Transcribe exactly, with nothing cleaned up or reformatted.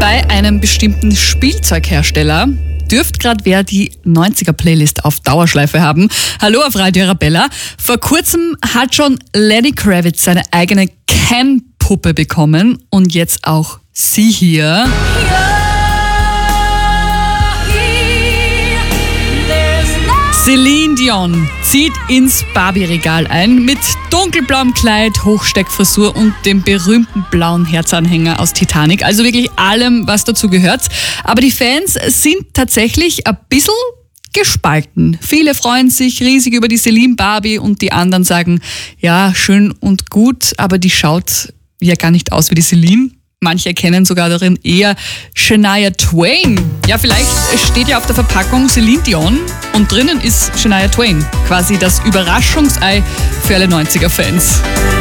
bei einem bestimmten Spielzeughersteller dürft gerade wer die neunziger-Playlist auf Dauerschleife haben. Hallo auf Radio Arabella. Vor kurzem hat schon Lenny Kravitz seine eigene Ken-Puppe bekommen und jetzt auch sie hier. Celine Dion zieht ins Barbie-Regal ein mit dunkelblauem Kleid, Hochsteckfrisur und dem berühmten blauen Herzanhänger aus Titanic. Also wirklich allem, was dazu gehört. Aber die Fans sind tatsächlich ein bisschen gespalten. Viele freuen sich riesig über die Celine Barbie und die anderen sagen, ja, schön und gut, aber die schaut ja gar nicht aus wie die Celine. Manche erkennen sogar darin eher Shania Twain. Ja, vielleicht steht ja auf der Verpackung Celine Dion und drinnen ist Shania Twain. Quasi das Überraschungsei für alle neunziger-Fans.